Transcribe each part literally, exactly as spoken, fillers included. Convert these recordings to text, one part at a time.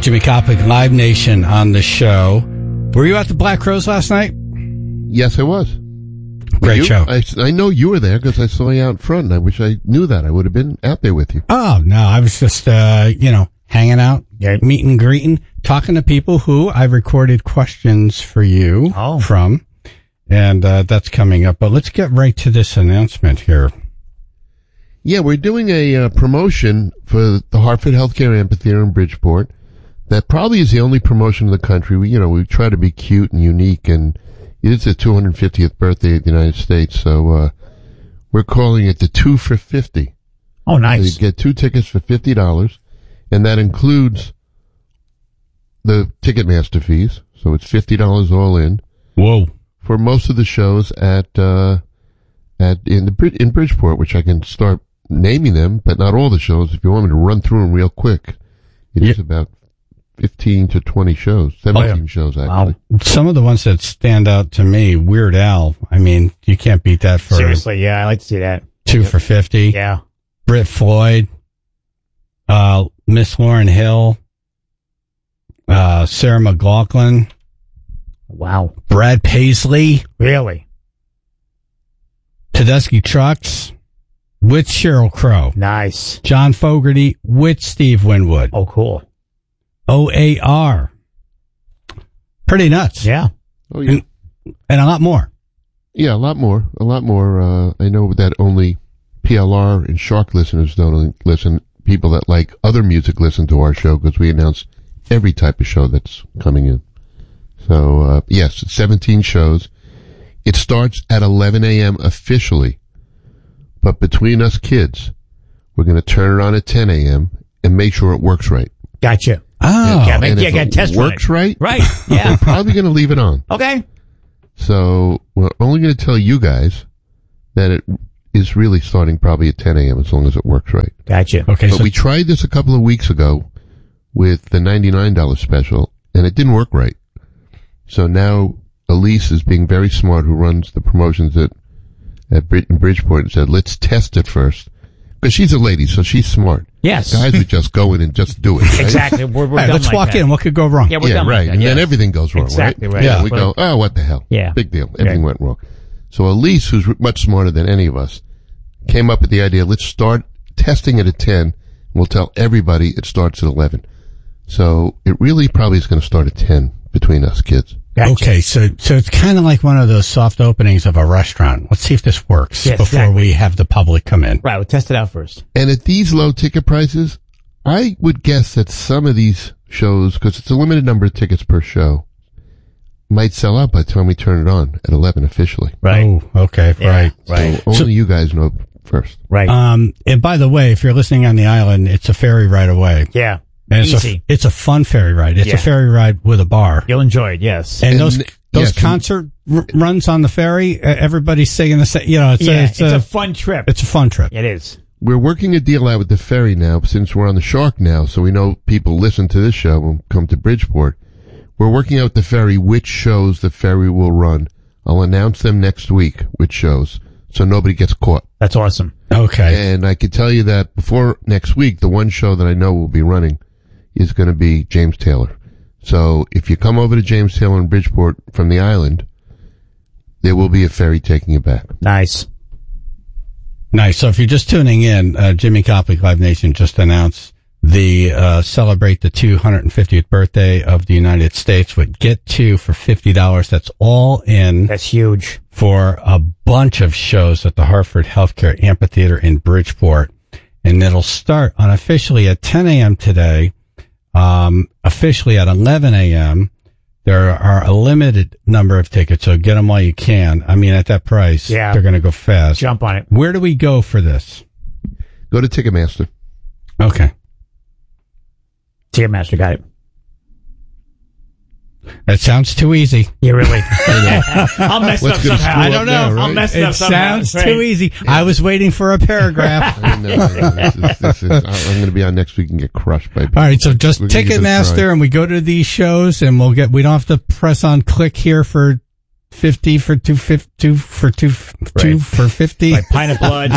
Jimmy Koplik, Live Nation on the show. Were you at the Black Crowes last night? Yes, I was. Great you? show. I, I know you were there because I saw you out front, and I wish I knew that. I would have been out there with you. Oh, no, I was just, uh, you know, hanging out, meet and greeting, talking to people who I've recorded questions for you oh. from, and uh, that's coming up. But let's get right to this announcement here. Yeah, we're doing a uh, promotion for the Hartford Healthcare Amphitheater in Bridgeport. That probably is the only promotion in the country. We, you know, we try to be cute and unique, and it is the two hundred fiftieth birthday of the United States, so uh we're calling it the two for fifty. Oh, nice. So you get two tickets for fifty dollars, and that includes the Ticketmaster fees, so it's fifty dollars all in. Whoa. For most of the shows at, uh, at, in the, in Bridgeport, which I can start naming them, but not all the shows. If you want me to run through them real quick, it yeah. is about fifteen to twenty shows, seventeen oh, yeah. shows actually. Wow. Some of the ones that stand out to me, Weird Al. I mean, you can't beat that for seriously. Yeah, I like to see that. Two yep. for fifty. Yeah. Britt Floyd, uh, Miss Lauryn Hill, uh, Sarah McLachlan. Wow. Brad Paisley. Really? Tedeschi Trucks with Sheryl Crow. Nice. John Fogerty with Steve Winwood. Oh, cool. O A R. Pretty nuts. Yeah. Oh, yeah. And, and a lot more. Yeah, a lot more. A lot more. Uh, I know that only P L R and Shark listeners don't listen. People that like other music listen to our show because we announce every type of show that's coming in. So, uh, yes, it's seventeen shows. It starts at eleven a.m. officially. But between us kids, we're going to turn it on at ten a.m. and make sure it works right. Gotcha. Oh, yeah, make, and yeah, if got it test works right, right? Yeah, we're probably going to leave it on. Okay. So we're only going to tell you guys that it is really starting probably at ten a.m. as long as it works right. Gotcha. Okay, but so we tried this a couple of weeks ago with the ninety-nine dollars special, and it didn't work right. So now Elise is being very smart, who runs the promotions at at Brid- in Bridgeport, and said, "Let's test it first." Because she's a lady, so she's smart. Yes. Guys would just go in and just do it. Right? Exactly. We're, we're right, done let's like walk that. in. What could go wrong? Yeah, we're yeah done right. Like that, and yes. then everything goes wrong, exactly, right? right? Yeah, yeah. we go, oh, what the hell? Yeah. Big deal. Everything right. went wrong. So Elise, who's much smarter than any of us, came up with the idea, let's start testing it at ten, and we'll tell everybody it starts at eleven. So it really probably is going to start at ten between us kids. Gotcha. Okay, so so it's kind of like one of those soft openings of a restaurant. Let's see if this works yes, before exactly. we have the public come in. Right, we'll test it out first. And at these low ticket prices, I would guess that some of these shows, because it's a limited number of tickets per show, might sell out by the time we turn it on at eleven officially. Right. Oh, okay, Yeah, right. right. So only So- you guys know first. Right. Um, and by the way, if you're listening on the island, it's a ferry ride away. yeah. And it's Easy. a, it's a fun ferry ride. It's Yeah. a ferry ride with a bar. You'll enjoy it, yes. And, And those th- those yes, concert r- runs on the ferry, uh, everybody's singing the same, you know, it's, yeah, a, it's, it's a, a fun trip. it's a fun trip. It is. We're working a deal out with the ferry now, since we're on the Shark now, so we know people listen to this show and come to Bridgeport. We're working out with the ferry which shows the ferry will run. I'll announce them next week, which shows, so nobody gets caught. That's awesome. Okay. And I can tell you that before next week, the one show that I know will be running is going to be James Taylor. So if you come over to James Taylor in Bridgeport from the island, there will be a ferry taking you back. Nice. Nice. So if you're just tuning in, uh, Jimmy Koplik, Live Nation, just announced the uh, celebrate the two hundred fiftieth birthday of the United States with Get Two for fifty dollars. That's all in That's huge. for a bunch of shows at the Hartford Healthcare Amphitheater in Bridgeport. And it'll start unofficially at ten a.m. today, um, officially at eleven a.m. There are a limited number of tickets, so get them while you can. I mean, at that price, Yeah. they're going to go fast. Jump on it. Where do we go for this? Go to Ticketmaster. Okay. Ticketmaster got it. That sounds too easy. Yeah, really. I'll mess it What's up gonna somehow. screw I up don't know. now, I'll right? mess it, up It somehow. sounds right? too easy. I was waiting for a paragraph. I know, I know. This is, this is, I'm going to be on next week and get crushed by people. All right, so just We're gonna give it a Ticketmaster, try. and we go to these shows, and we'll get. We don't have to press on click here for fifty for two fifty, two for two, two Right. for fifty. Like pint of blood.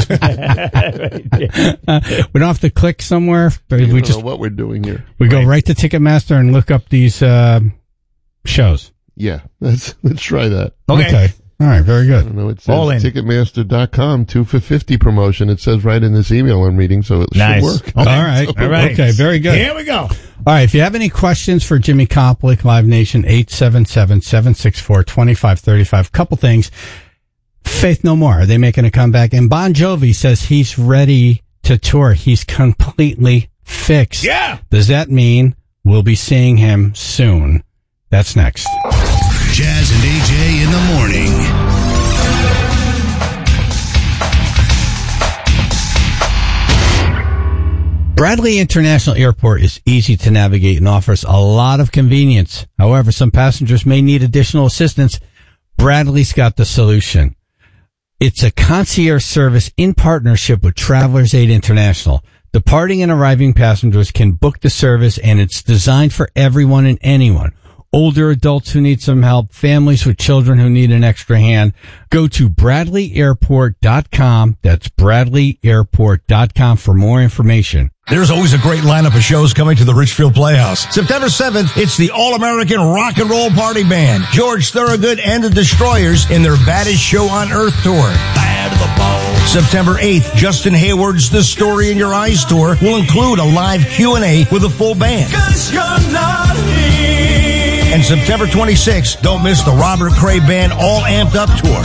uh, we don't have to click somewhere. I We don't just know what we're doing here. we go Right. right to Ticketmaster and look up these uh, shows. Yeah, let's let's try that. Okay. All right. Very I good. don't know. It All in. says Ticketmaster dot com two for fifty promotion. It says right in this email I'm reading, so it Nice. should work. All right. All right. Okay. Very good. Here we go. All right. If you have any questions for Jimmy Koplik, Live Nation, eight seven seven, seven six four, two five three five. Couple things. Faith No More. Are they making a comeback? And Bon Jovi says he's ready to tour. He's completely fixed. Yeah. Does that mean we'll be seeing him soon? That's next. Jazz and A J in the morning. Bradley International Airport is easy to navigate and offers a lot of convenience. However, some passengers may need additional assistance. Bradley's got the solution. It's a concierge service in partnership with Travelers Aid International. Departing and arriving passengers can book the service, and it's designed for everyone and anyone. Older adults who need some help, families with children who need an extra hand. Go to bradley airport dot com. That's bradley airport dot com for more information. There's always a great lineup of shows coming to the Richfield Playhouse. September seventh, it's the All-American Rock and Roll Party Band, George Thorogood and the Destroyers in their Baddest Show on Earth tour. Bad the ball. September eighth, Justin Hayward's The Story in Your Eyes tour will include a live Q and A with a full band. 'Cause you're not here. And September twenty-sixth, don't miss the Robert Cray Band All Amped Up tour.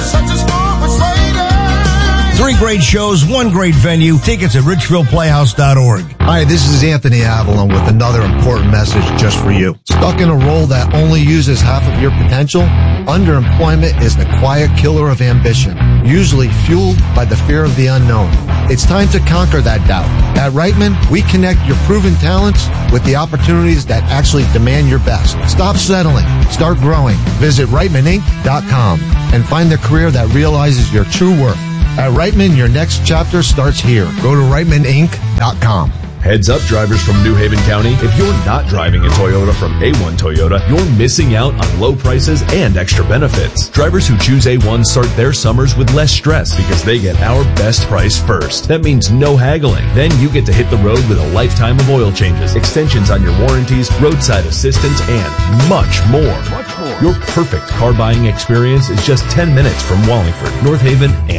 Three great shows, one great venue. Tickets at richfield playhouse dot org. Hi, this is Anthony Avalon with another important message just for you. Stuck in a role that only uses half of your potential? Underemployment is the quiet killer of ambition, usually fueled by the fear of the unknown. It's time to conquer that doubt. At Reitman, we connect your proven talents with the opportunities that actually demand your best. Stop settling. Start growing. Visit reitman inc dot com and find the career that realizes your true worth. At Reitman, your next chapter starts here. Go to reitman inc dot com. Heads up, drivers from New Haven County. If you're not driving a Toyota from A one Toyota, you're missing out on low prices and extra benefits. Drivers who choose A one start their summers with less stress because they get our best price first. That means no haggling. Then you get to hit the road with a lifetime of oil changes, extensions on your warranties, roadside assistance, and much more. Much more. Your perfect car buying experience is just ten minutes from Wallingford, North Haven, and